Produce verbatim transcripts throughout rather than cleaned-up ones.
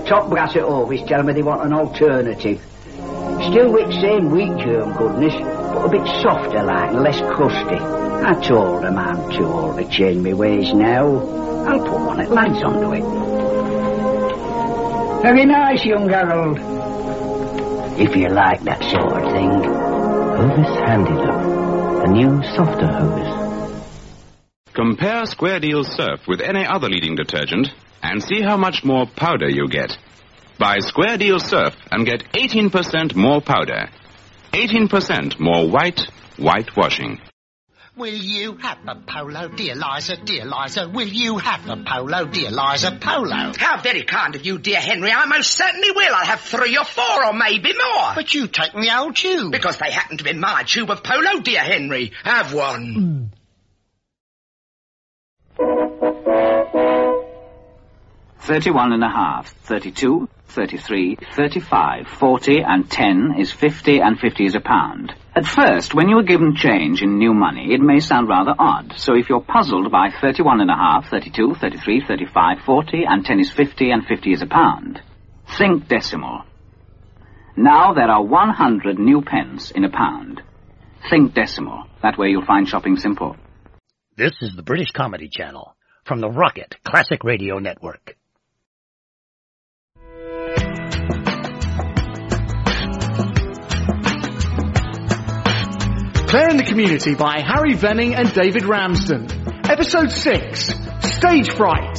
top brass at office tell me they want an alternative. Still with same wheat germ goodness, but a bit softer like and less crusty. I told them I'm too old to change my ways now. I'll put one at lads onto it. Very nice, young Harold. If you like that sort of thing. Hovis Handy Look. A new, softer Hovis. Compare Square Deal Surf with any other leading detergent and see how much more powder you get. Buy Square Deal Surf and get eighteen percent more powder. eighteen percent more white, white washing. Will you have a polo, dear Liza, dear Liza? Will you have a polo, dear Liza, polo? How very kind of you, dear Henry. I most certainly will. I'll have three or four or maybe more. But you take the old tube. Because they happen to be my tube of polo, dear Henry. Have one. Thirty-one and a half, thirty-two, thirty-three, thirty-five, forty, and ten is fifty, and fifty is a pound. At first, when you are given change in new money, it may sound rather odd. So if you're puzzled by thirty-one and a half, thirty-two, thirty-three, thirty-five, forty, and ten is fifty, and fifty is a pound, think decimal. Now there are one hundred new pence in a pound. Think decimal. That way you'll find shopping simple. This is the British Comedy Channel from the Rocket Classic Radio Network. Claire in the Community by Harry Venning and David Ramsden. Episode six, Stage Fright.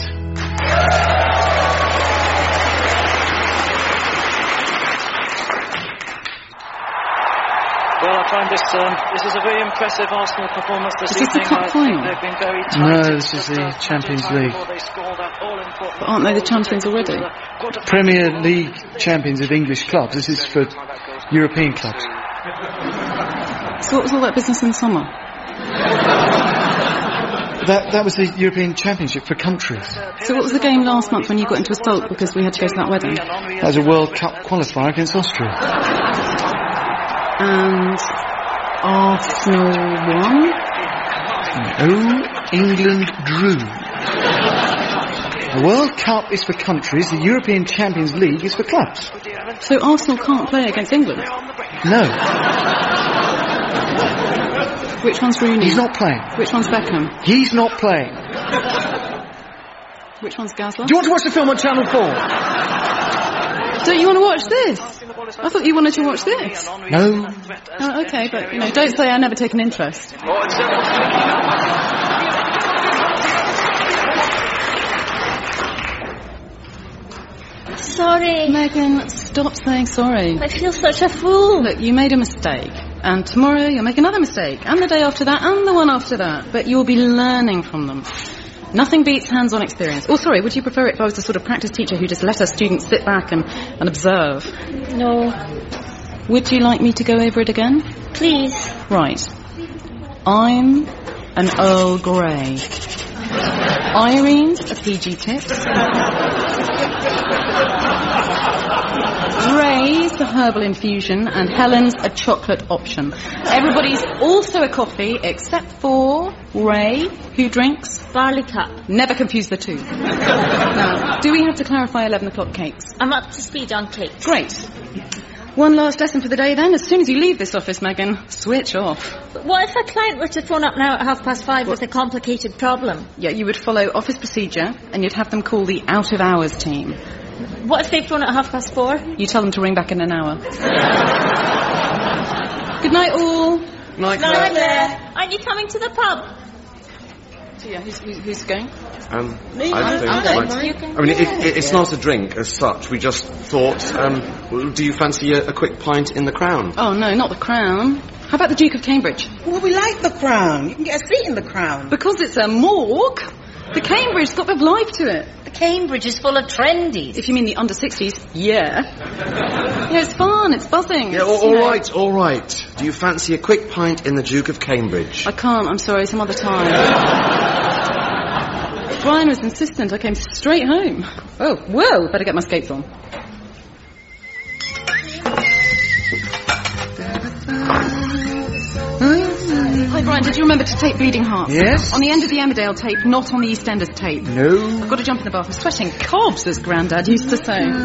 Well, I find this um, this is a very impressive Arsenal performance this is evening. This the cup I final? think they've been very tight. No, this is the Champions League. But aren't they the champions already? Premier League champions of English clubs. This is for European clubs. So what was all that business in the summer? That that was the European Championship for countries. So what was the game last month when you got into a sulk because we had to go to that wedding? That was a World Cup qualifier against Austria. And Arsenal won? No, England drew. The World Cup is for countries, the European Champions League is for clubs. So Arsenal can't play against England? No. Which one's Rooney? He's not playing. Which one's Beckham? He's not playing. Which one's Gazza? Do you want to watch the film on Channel four? Don't you want to watch this? I thought you wanted to watch this. No. Oh, okay, but, you know, don't say I never take an interest. Sorry. Megan, stop saying sorry. I feel such a fool. Look, you made a mistake. And tomorrow you'll make another mistake. And the day after that, and the one after that. But you'll be learning from them. Nothing beats hands-on experience. Oh, sorry, would you prefer it if I was the sort of practice teacher who just let her students sit back and, and observe? No. Would you like me to go over it again? Please. Right. I'm an Earl Grey. Irene's a P G Tips. Ray's a herbal infusion, and Helen's a chocolate option. Everybody's also a coffee, except for Ray, who drinks barley cup. Never confuse the two. Now, do we have to clarify eleven o'clock cakes? I'm up to speed on cakes. Great. One last lesson for the day then. As soon as you leave this office, Megan, switch off. But what if a client were to phone up now at half past five what? with a complicated problem? Yeah, you would follow office procedure, and you'd have them call the out-of-hours team. What if they phone at half past four? You tell them to ring back in an hour. Good night, all. Night, Claire. Claire. Aren't you coming to the pub? So, yeah, who's, who's going? Um, Me? I think, I'm like, going. I mean, it, it, it's not a drink as such. We just thought, um, well, do you fancy a, a quick pint in the Crown? Oh, no, not the Crown. How about the Duke of Cambridge? Well, we like the Crown. You can get a seat in the Crown. Because it's a morgue. The Cambridge's got a bit of life to it. The Cambridge is full of trendies. If you mean the under sixties, yeah. Yeah, it's fun, it's buzzing. Yeah, all, all right, all right. Do you fancy a quick pint in the Duke of Cambridge? I can't, I'm sorry, some other time. Brian was insistent, I came straight home. Oh, whoa, better get my skates on. Hi, Brian, did you remember to tape Bleeding Hearts? Yes. On the end of the Emmerdale tape, not on the EastEnders tape. No. I've got to jump in the bath. I'm sweating cobs, as Grandad used to say.